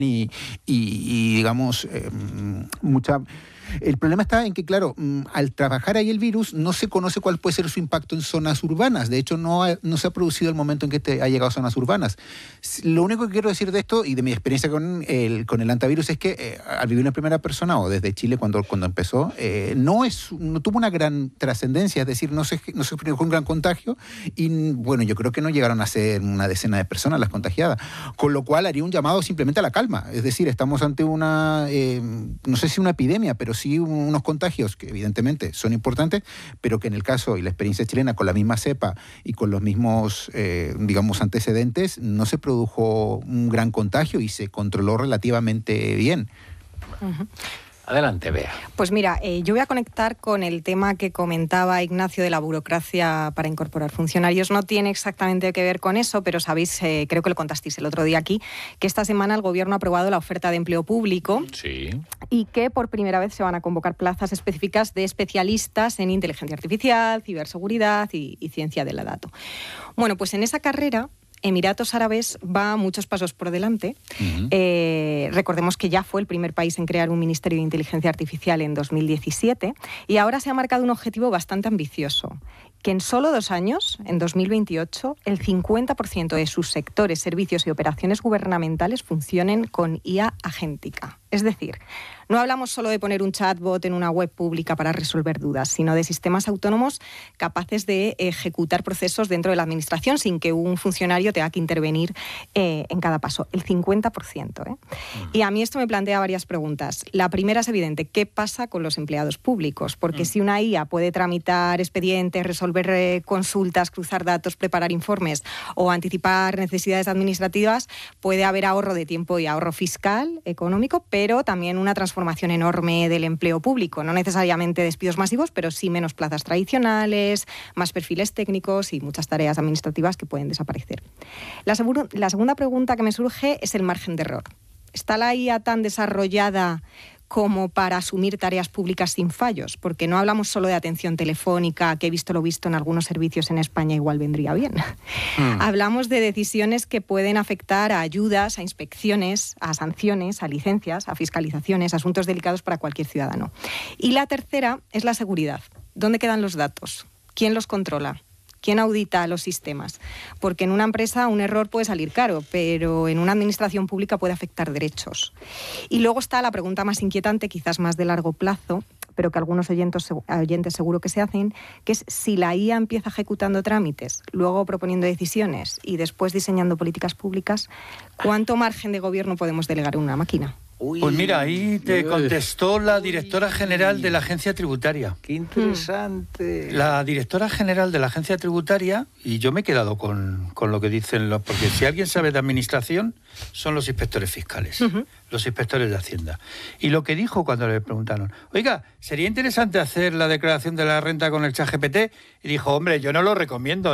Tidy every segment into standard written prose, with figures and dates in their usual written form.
digamos, mucha... El problema está en que, claro, al trabajar ahí el virus, no se conoce cuál puede ser su impacto en zonas urbanas. De hecho, no se ha producido el momento en que ha llegado a zonas urbanas. Lo único que quiero decir de esto, y de mi experiencia con el antivirus, es que al vivir en primera persona, o desde Chile cuando empezó, no tuvo una gran trascendencia, es decir, no se produjo un gran contagio, y bueno, yo creo que no llegaron a ser una decena de personas las contagiadas, con lo cual haría un llamado simplemente a la calma. Es decir, estamos ante una, no sé si una epidemia, pero sí unos contagios que evidentemente son importantes, pero que en el caso y la experiencia chilena con la misma cepa y con los mismos, digamos, antecedentes, no se produjo un gran contagio y se controló relativamente bien. Uh-huh. Adelante, Bea. Pues mira, yo voy a conectar con el tema que comentaba Ignacio de la burocracia para incorporar funcionarios. No tiene exactamente que ver con eso, pero sabéis, creo que lo contasteis el otro día aquí, que esta semana el Gobierno ha aprobado la oferta de empleo público. Sí. Y que por primera vez se van a convocar plazas específicas de especialistas en inteligencia artificial, ciberseguridad y ciencia del dato. Bueno, pues en esa carrera Emiratos Árabes va muchos pasos por delante. Uh-huh. Recordemos que ya fue el primer país en crear un Ministerio de Inteligencia Artificial en 2017 y ahora se ha marcado un objetivo bastante ambicioso, que en solo 2 años, en 2028, el 50% de sus sectores, servicios y operaciones gubernamentales funcionen con IA agéntica. Es decir, no hablamos solo de poner un chatbot en una web pública para resolver dudas, sino de sistemas autónomos capaces de ejecutar procesos dentro de la administración sin que un funcionario tenga que intervenir en cada paso. El 50%. Y a mí esto me plantea varias preguntas. La primera es evidente. ¿Qué pasa con los empleados públicos? Porque si una IA puede tramitar expedientes, resolver consultas, cruzar datos, preparar informes o anticipar necesidades administrativas, puede haber ahorro de tiempo y ahorro fiscal, económico, pero también una transformación enorme del empleo público. No necesariamente despidos masivos, pero sí menos plazas tradicionales, más perfiles técnicos y muchas tareas administrativas que pueden desaparecer. La segunda pregunta que me surge es el margen de error. ¿Está la IA tan desarrollada como para asumir tareas públicas sin fallos? Porque no hablamos solo de atención telefónica, que he visto lo visto en algunos servicios en España, igual vendría bien. Hablamos de decisiones que pueden afectar a ayudas, a inspecciones, a sanciones, a licencias, a fiscalizaciones, asuntos delicados para cualquier ciudadano. Y la tercera es la seguridad. ¿Dónde quedan los datos? ¿Quién los controla? ¿Quién audita los sistemas? Porque en una empresa un error puede salir caro, pero en una administración pública puede afectar derechos. Y luego está la pregunta más inquietante, quizás más de largo plazo, pero que algunos oyentes seguro que se hacen, que es si la IA empieza ejecutando trámites, luego proponiendo decisiones y después diseñando políticas públicas, ¿cuánto margen de gobierno podemos delegar en una máquina? Pues mira, ahí te contestó la directora general de la Agencia Tributaria. ¡Qué interesante! La directora general de la Agencia Tributaria, y yo me he quedado con lo que dicen porque si alguien sabe de administración, son los inspectores fiscales, los inspectores de Hacienda. Y lo que dijo cuando le preguntaron, oiga, ¿sería interesante hacer la declaración de la renta con el ChatGPT? Y dijo, hombre, yo no lo recomiendo.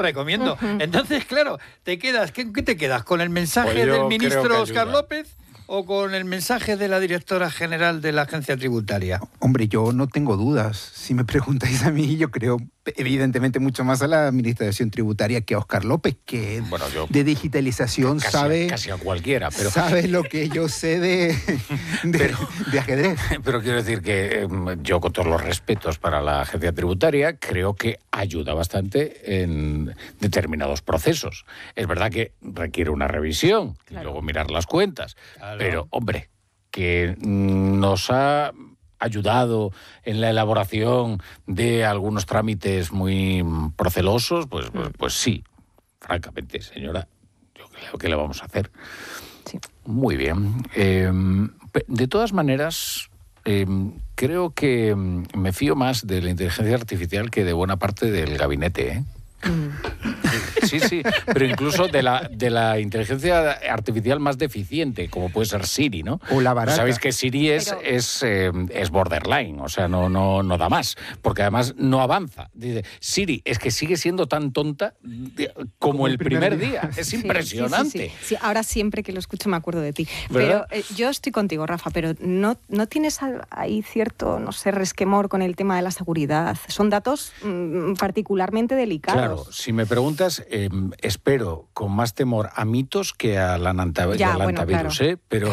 Entonces, claro, te quedas, ¿qué te quedas? ¿Con el mensaje del ministro Óscar López? ¿O con el mensaje de la directora general de la Agencia Tributaria? Hombre, yo no tengo dudas. Si me preguntáis a mí, yo creo evidentemente mucho más a la Administración Tributaria que a Óscar López, que de digitalización sabe... Casi a cualquiera, pero... Sabe lo que yo sé de ajedrez. Pero quiero decir que yo, con todos los respetos para la Agencia Tributaria, creo que ayuda bastante en determinados procesos. Es verdad que requiere una revisión y luego mirar las cuentas. Claro. Pero, hombre, que nos ha ayudado en la elaboración de algunos trámites muy procelosos, pues sí, francamente, señora, yo creo que le vamos a hacer. Sí. Muy bien. De todas maneras, creo que me fío más de la inteligencia artificial que de buena parte del gabinete, ¿eh? Sí, pero incluso de la inteligencia artificial más deficiente, como puede ser Siri, ¿no? O la barata. Sabéis que Siri es borderline, o sea, no da más, porque además no avanza. Dice, Siri es que sigue siendo tan tonta como el primer día. Es impresionante. Sí, ahora siempre que lo escucho me acuerdo de ti. ¿Verdad? Pero yo estoy contigo, Rafa, pero ¿no tienes ahí cierto, no sé, resquemor con el tema de la seguridad? Son datos particularmente delicados. Claro. Si me preguntas, espero con más temor a mitos que al antivirus, pero